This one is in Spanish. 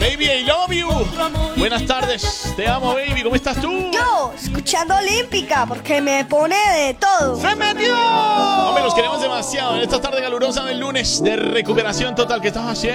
Baby, I love you. Buenas tardes. Te amo, baby. ¿Cómo estás tú? Yo, escuchando Olímpica, porque me pone de todo. ¡Se metió! Hombre, los queremos demasiado en esta tarde calurosa del lunes de recuperación total. ¿Qué estás haciendo?